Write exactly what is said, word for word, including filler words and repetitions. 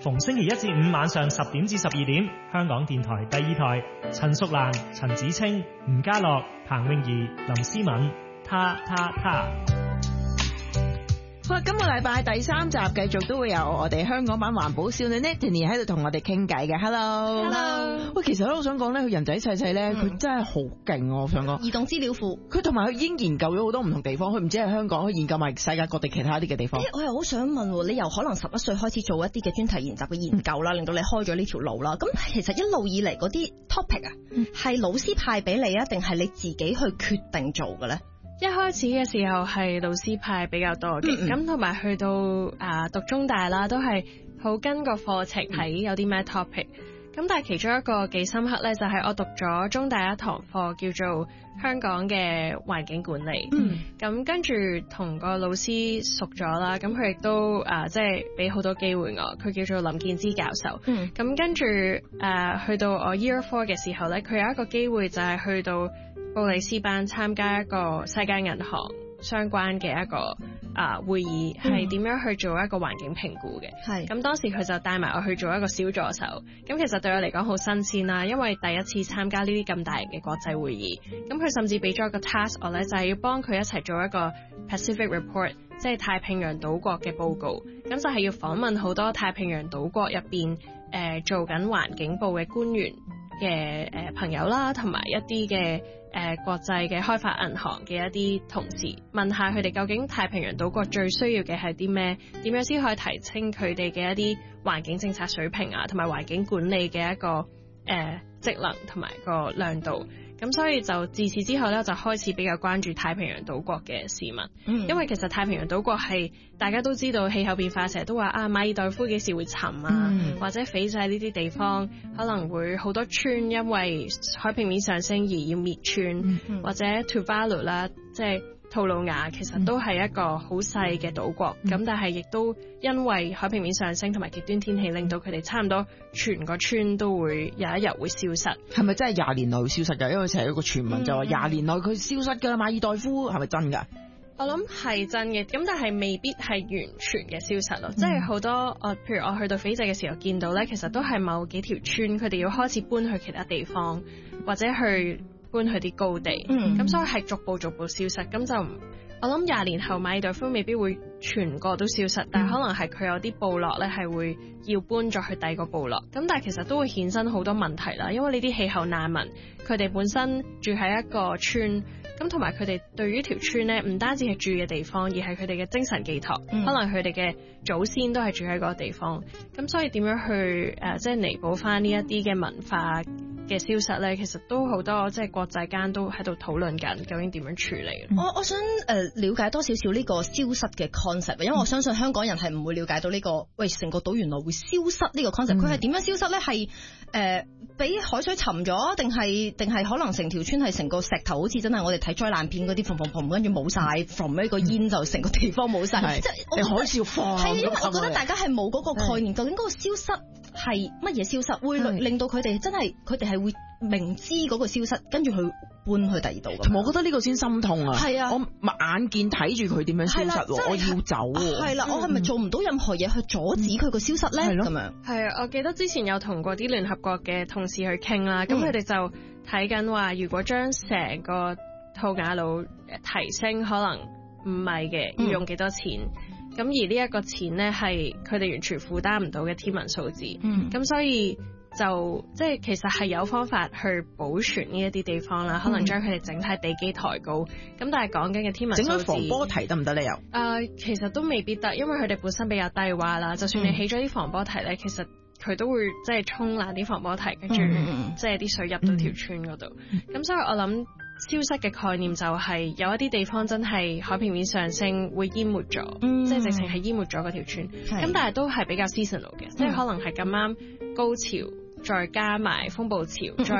逢星期一至五晚上十點至十二點，香港電台第二台，陳淑蘭、陳子清、吳家樂、彭詠儀、林思敏，他他他。 好啦，今個禮拜第三集繼續都會有我哋香港版環保少女 Natalie 喺度同我哋傾偈嘅。Hello， Hello。 喂，其實咧，我想講咧，佢人仔細細咧，佢、嗯、真係好勁。我想講， 移動資料庫， 佢同埋佢已經研究咗好多唔同地方，佢唔止係香港，佢研究埋世界各地其他啲嘅地方。 欸、我又好想問，你由可能十一歲開始做一啲嘅專題研習嘅研究啦，嗯、令到你開咗呢條路啦。咁其實一路以嚟嗰啲 topic 啊，係、嗯、老師派俾你啊，定係你自己去決定做嘅咧？ 一開始嘅時候係老師派比較多嘅，咁同埋去到啊讀中大啦，都係好跟個課程睇有啲咩 topic。咁但係其中一個幾深刻咧，就係我讀咗中大一堂課叫做香港嘅環境管理。咁、嗯、跟住同個老師熟咗啦，咁佢亦都啊即係俾好多機會我。佢叫做林建之教授。咁、嗯、跟住誒、呃、去到我 year four 嘅時候咧，佢有一個機會就係去到布里斯班參加一個世界銀行相關嘅一個啊、呃、會議，係點樣去做一個環境評估嘅。係咁當時佢就帶埋我去做一個小助手。咁其實對我嚟講好新鮮啦，因為第一次參加呢啲咁大型嘅國際會議。咁佢甚至俾咗一個 task 我咧，就係、是、要幫佢一齊做一個 Pacific Report， 即係太平洋島國嘅報告。咁就係要訪問好多太平洋島國入邊誒做緊環境部嘅官員嘅誒、呃、朋友啦，同埋一啲嘅誒國際嘅開發銀行嘅一啲同事，問下佢哋究竟太平洋島國最需要嘅係啲咩？點樣先可以提升佢哋嘅一啲環境政策水平啊，同埋環境管理嘅一個誒、呃、職能同埋個亮度。咁所以就自此之後咧，就開始比較關注太平洋島國嘅事物。嗯、因為其實太平洋島國係大家都知道氣候變化，成日都話啊馬爾代夫幾時會沉啊，嗯、或者斐濟呢啲地方可能會好多村因為海平面上升而要滅村，嗯、或者 Tuvalu 啦，即係吐魯雅其實都係一個好細嘅島國，咁、嗯、但係亦都因為海平面上升同埋極端天氣，令到佢哋差唔多全個村都會有一日會消失。係咪真係廿年內會消失㗎？因為成日有個傳聞就話廿年內佢消失㗎，馬爾代夫係咪真㗎？我諗係真嘅，咁但係未必係完全嘅消失咯。即係好多我，譬如我去到斐濟嘅時候見到咧，其實都係某幾條村佢哋要開始搬去其他地方，或者去搬去啲高地，咁、嗯、所以係逐步逐步消失。咁就我諗廿年後馬爾代夫未必會全個都消失，嗯、但係可能係佢有啲部落咧係會要搬咗去第二個部落。咁但係其實都會衍生好多問題啦，因為呢啲氣候難民佢哋本身住喺一個村，咁同埋佢哋對於條村咧唔單止係住嘅地方，而係佢哋嘅精神寄託。嗯、可能佢哋嘅祖先都係住喺嗰個地方，咁所以點樣去誒即係彌補翻呢一啲嘅文化嘅消失咧，其實都好多即係國際間都喺度討論緊究竟點樣處理。 我我想誒、呃、了解多少少呢個消失嘅 concept， 因為我相信香港人係唔會了解到呢、這個喂成個島原來會消失呢個 concept。佢係點樣消失咧？係誒俾海水沉咗，定係定係可能成條村係成個石頭，好似真係我哋睇災難片嗰啲，砰砰砰跟住冇晒 from 呢個煙就成個地方冇晒。即係海嘯放。係因為我覺得大家係冇嗰個概念，究竟嗰個消失係乜嘢消失，會令到佢哋真係佢哋係會明知嗰個消失，跟住去搬去第二度。同埋我覺得呢個先心痛啊！係啊，我眼見睇住佢點樣消失，我要走。係啦，我係咪做唔到任何嘢去阻止佢個消失咧？咁樣係啊，我記得之前有同過啲聯合國嘅同事去傾啦，咁佢哋就睇緊話，如果將成個吐瓦魯提升，可能唔係嘅，要用幾多錢？咁、嗯、而呢一個錢咧，係佢哋完全負擔唔到嘅天文數字。嗯，咁所以就即係其實係有方法去保存呢一啲地方啦，可能將佢哋整體地基抬高。咁、嗯、但係講緊嘅天文數字，整個防波堤得唔得咧？又誒、呃，其實都未必得，因為佢哋本身比較低洼啦。就算你起咗啲防波堤咧，其實佢都會即係沖爛啲防波堤，跟住即係啲水入到條村嗰度。咁、嗯、所以我諗消失嘅概念就係有一啲地方真係海平面上升會淹沒咗，嗯、即係直情係淹沒咗嗰條村。咁但係都係比較 seasonal 嘅，嗯、即係可能係咁啱高潮，再加埋風暴潮，再